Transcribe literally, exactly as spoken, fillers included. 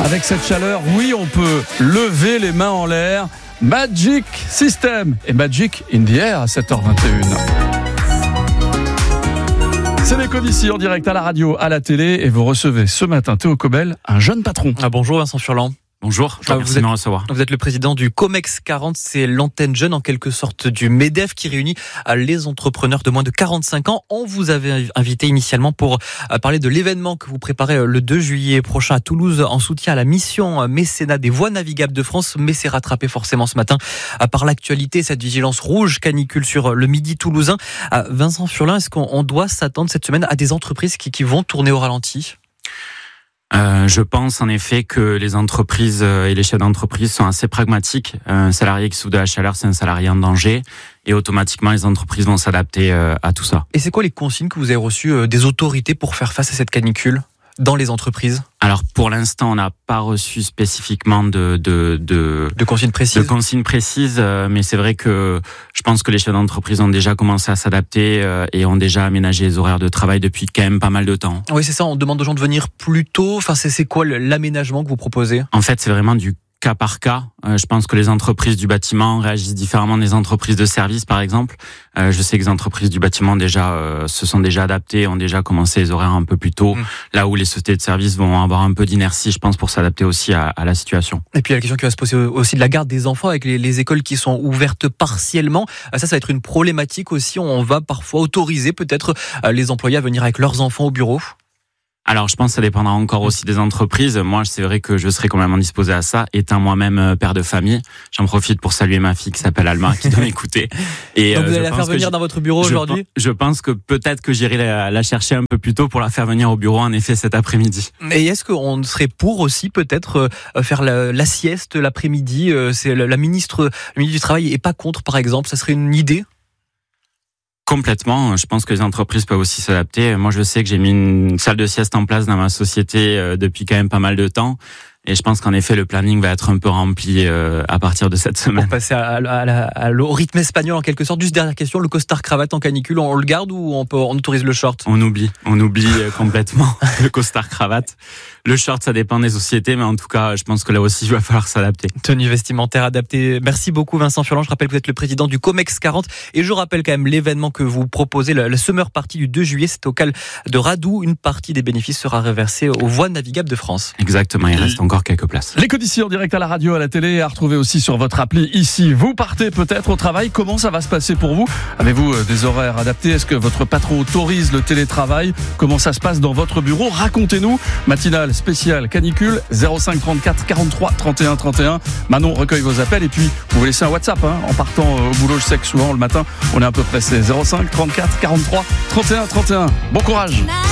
Avec cette chaleur, oui, on peut lever les mains en l'air. Magic System et Magic in the Air à sept heures vingt et une. C'est les codes ici en direct à la radio, à la télé, et vous recevez ce matin, Théo Cobel, un jeune patron. Ah, bonjour Vincent Furlan. Bonjour, je vous remercie de me recevoir. Vous êtes le président du Comex quarante, c'est l'antenne jeune en quelque sorte du MEDEF qui réunit les entrepreneurs de moins de quarante-cinq ans. On vous avait invité initialement pour parler de l'événement que vous préparez le deux juillet prochain à Toulouse en soutien à la mission mécénat des voies navigables de France, mais c'est rattrapé forcément ce matin par l'actualité, cette vigilance rouge canicule sur le midi toulousain. Vincent Furlan, est-ce qu'on doit s'attendre cette semaine à des entreprises qui, qui vont tourner au ralenti ? Euh, je pense en effet que les entreprises et les chefs d'entreprise sont assez pragmatiques. Un salarié qui souffre de la chaleur, c'est un salarié en danger. Et automatiquement, les entreprises vont s'adapter à tout ça. Et c'est quoi les consignes que vous avez reçues des autorités pour faire face à cette canicule dans les entreprises ? Alors pour l'instant, on n'a pas reçu spécifiquement de de de, de consignes précises. De consignes précises, mais c'est vrai que je pense que les chefs d'entreprise ont déjà commencé à s'adapter et ont déjà aménagé les horaires de travail depuis quand même pas mal de temps. Oui, c'est ça. On demande aux gens de venir plus tôt. Enfin, c'est c'est quoi l'aménagement que vous proposez ? En fait, c'est vraiment du cas par cas. Euh, je pense que les entreprises du bâtiment réagissent différemment des entreprises de services, par exemple. Euh, je sais que les entreprises du bâtiment déjà euh, se sont déjà adaptées, ont déjà commencé les horaires un peu plus tôt, mmh. là où les sociétés de services vont avoir un peu d'inertie, je pense, pour s'adapter aussi à, à la situation. Et puis il y a la question qui va se poser aussi de la garde des enfants avec les, les écoles qui sont ouvertes partiellement. Ça, ça va être une problématique aussi. On va parfois autoriser peut-être les employés à venir avec leurs enfants au bureau. Alors, je pense que ça dépendra encore aussi des entreprises. Moi, c'est vrai que je serai quand même disposé à ça. Étant moi-même père de famille, j'en profite pour saluer ma fille qui s'appelle Alma, qui doit m'écouter. Et donc, vous allez la faire venir dans votre bureau je aujourd'hui ? Je pense que peut-être que j'irai la, la chercher un peu plus tôt pour la faire venir au bureau, en effet, cet après-midi. Et est-ce qu'on serait pour aussi peut-être faire la, la sieste l'après-midi ? C'est la, la ministre, le ministre du Travail est pas contre, par exemple. Ça serait une idée ? Complètement. Je pense que les entreprises peuvent aussi s'adapter. Moi, je sais que j'ai mis une salle de sieste en place dans ma société depuis quand même pas mal de temps. Et je pense qu'en effet, le planning va être un peu rempli euh, à partir de cette semaine. Pour passer à, à, à, à, au rythme espagnol en quelque sorte. Juste dernière question, le costard cravate en canicule, on le garde ou on, peut, on autorise le short ? On oublie, on oublie complètement le costard cravate. Le short, ça dépend des sociétés, mais en tout cas, je pense que là aussi, il va falloir s'adapter. Tenue vestimentaire adaptée. Merci beaucoup Vincent Furlan. Je rappelle que vous êtes le président du Comex quarante. Et je rappelle quand même l'événement que vous proposez, la, la Summer Party du deux juillet, c'est au Cal de Radou. Une partie des bénéfices sera reversée aux voies navigables de France. Exactement, il reste encore quelques places. Les codes ici en direct à la radio, à la télé, à retrouver aussi sur votre appli ici. Vous partez peut-être au travail. Comment ça va se passer pour vous ? Avez-vous des horaires adaptés ? Est-ce que votre patron autorise le télétravail ? Comment ça se passe dans votre bureau ? Racontez-nous. Matinale spéciale canicule, zéro cinq trente-quatre quarante-trois trente et un trente et un. Manon recueille vos appels et puis vous pouvez laisser un WhatsApp hein, en partant au boulot. Je sais que souvent le matin on est un peu pressé. zéro cinq trente-quatre quarante-trois trente et un trente et un. Bon courage.